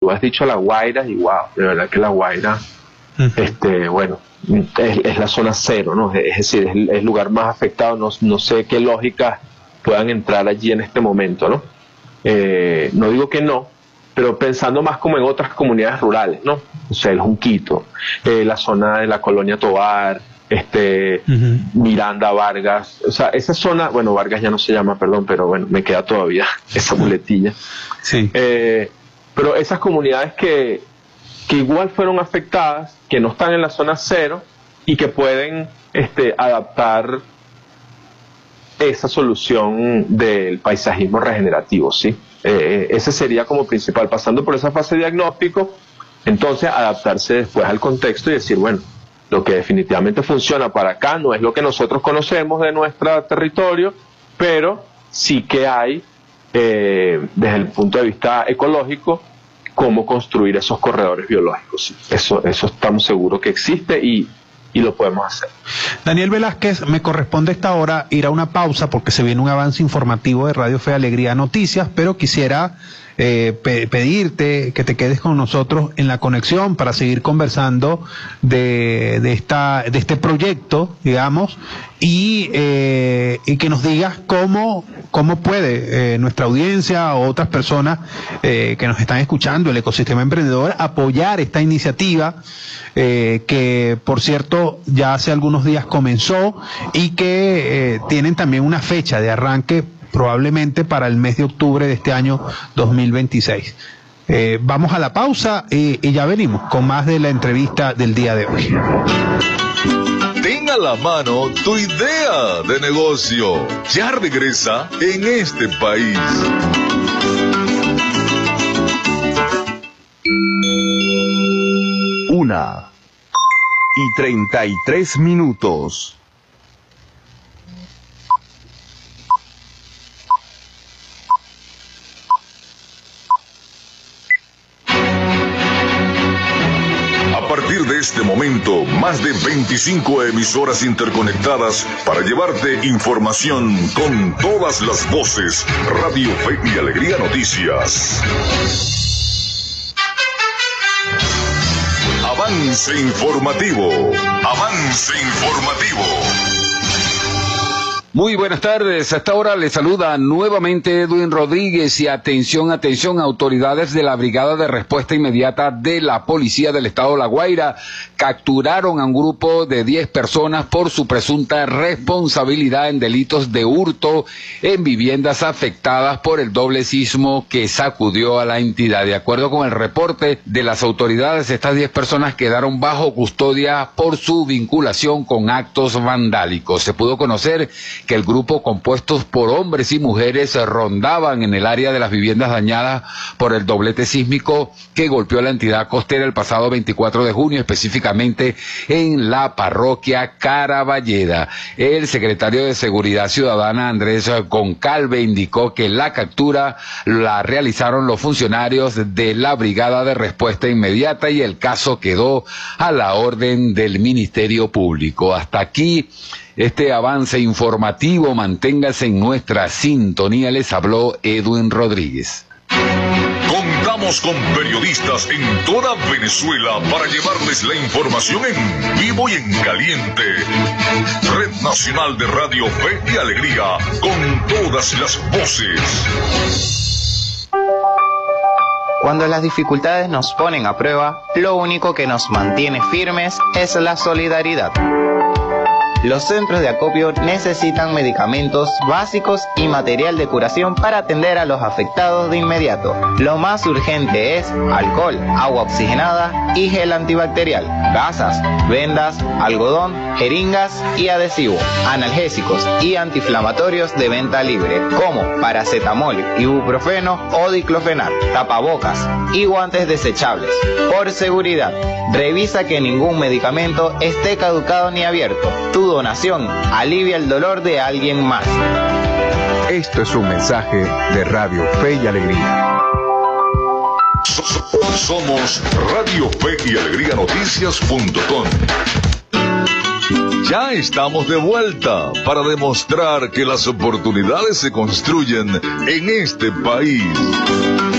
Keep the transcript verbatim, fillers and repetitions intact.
tú has dicho La Guaira y wow, de verdad que La Guaira, uh-huh. este, bueno, es, es la zona cero, ¿no? Es decir, es el, el lugar más afectado. No, no sé qué lógicas puedan entrar allí en este momento, ¿no? Eh, no digo que no, pero pensando más como en otras comunidades rurales, ¿no? O sea, el Junquito, eh, la zona de la Colonia Tovar, este, uh-huh. Miranda, Vargas, o sea, esa zona, bueno, Vargas ya no se llama, perdón, pero bueno, me queda todavía esa muletilla. Sí. Eh, pero esas comunidades que, que igual fueron afectadas, que no están en la zona cero y que pueden este, adaptar esa solución del paisajismo regenerativo, ¿sí? Eh, ese sería como principal, pasando por esa fase de diagnóstico, entonces adaptarse después al contexto y decir, bueno, lo que definitivamente funciona para acá no es lo que nosotros conocemos de nuestro territorio, pero sí que hay, eh, desde el punto de vista ecológico, cómo construir esos corredores biológicos. ¿Sí? Eso, eso estamos seguros que existe y, y lo podemos hacer. Daniel Velázquez, me corresponde a esta hora ir a una pausa porque se viene un avance informativo de Radio Fe y Alegría Noticias, pero quisiera eh, pe- pedirte que te quedes con nosotros en la conexión para seguir conversando de, de, esta, de este proyecto, digamos, y, eh, y que nos digas cómo, cómo puede eh, nuestra audiencia o otras personas eh, que nos están escuchando, el ecosistema emprendedor, apoyar esta iniciativa eh, que, por cierto, ya hace algunos días comenzó y que eh, tienen también una fecha de arranque probablemente para el mes de octubre de este año dos mil veintiséis. Eh, vamos a la pausa y, y ya venimos con más de la entrevista del día de hoy. Ten a la mano tu idea de negocio. Ya regresa en este país. Una y treinta y tres minutos. A partir de este momento, más de veinticinco emisoras interconectadas para llevarte información con todas las voces. Radio Fe y Alegría Noticias. Avance informativo. Avance informativo. Muy buenas tardes, a esta hora le saluda nuevamente Edwin Rodríguez y atención, atención, autoridades de la Brigada de Respuesta Inmediata de la Policía del Estado de La Guaira capturaron a un grupo de diez personas por su presunta responsabilidad en delitos de hurto en viviendas afectadas por el doble sismo que sacudió a la entidad. De acuerdo con el reporte de las autoridades, estas diez personas quedaron bajo custodia por su vinculación con actos vandálicos. Se pudo conocer que el grupo, compuesto por hombres y mujeres, rondaban en el área de las viviendas dañadas por el doblete sísmico que golpeó a la entidad costera el pasado veinticuatro de junio, específicamente en la parroquia Caraballeda. El secretario de Seguridad Ciudadana, Andrés Goncalve, indicó que la captura la realizaron los funcionarios de la Brigada de Respuesta Inmediata y el caso quedó a la orden del Ministerio Público. Hasta aquí este avance informativo, manténgase en nuestra sintonía, les habló Edwin Rodríguez. Contamos con periodistas en toda Venezuela para llevarles la información en vivo y en caliente. Red Nacional de Radio Fe y Alegría, con todas las voces. Cuando las dificultades nos ponen a prueba, lo único que nos mantiene firmes es la solidaridad. Los centros de acopio necesitan medicamentos básicos y material de curación para atender a los afectados de inmediato. Lo más urgente es alcohol, agua oxigenada y gel antibacterial, gasas, vendas, algodón, jeringas y adhesivo, analgésicos y antiinflamatorios de venta libre, como paracetamol, ibuprofeno o diclofenac, tapabocas y guantes desechables. Por seguridad, revisa que ningún medicamento esté caducado ni abierto. Tu donación alivia el dolor de alguien más. Esto es un mensaje de Radio Fe y Alegría. Somos Radio Fe y Alegría Noticias punto com. Ya estamos de vuelta para demostrar que las oportunidades se construyen en este país.